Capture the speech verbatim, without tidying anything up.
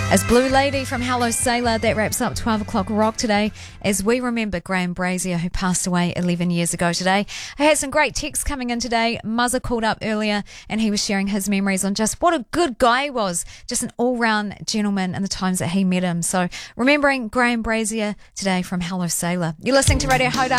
As Blue Lady from Hello Sailor, that wraps up twelve o'clock rock today as we remember Graham Brazier, who passed away eleven years ago today. I had some great texts coming in today. Muzza called up earlier and he was sharing his memories on just what a good guy he was, just an all-round gentleman in the times that he met him. So remembering Graham Brazier today from Hello Sailor. You're listening to Radio Hoda.